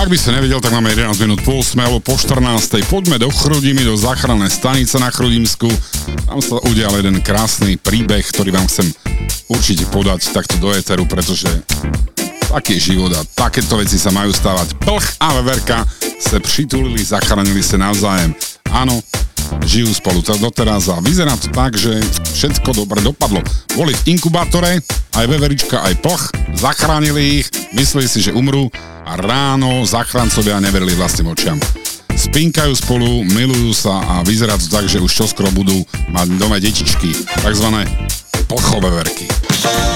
Ak by ste nevedel, tak máme 11 minút po 8, alebo po 14. Poďme do Chrudimi, do záchrannej stanice na Chrudimsku. Tam sa udial jeden krásny príbeh, ktorý vám chcem určite podať takto do éteru, pretože taký je život a takéto veci sa majú stávať. Plch a veverka sa přitulili, zachránili sa navzájem. Áno, žijú spolu doteraz a vyzerá to tak, že všetko dobre dopadlo. Boli v inkubátore, aj veverička, aj plch, zachránili ich, mysleli si, že umrú a ráno záchrancovia neverili vlastným očiam. Spinkajú spolu, milujú sa a vyzerá to tak, že už čoskoro budú mať doma detičky, takzvané plchové verky.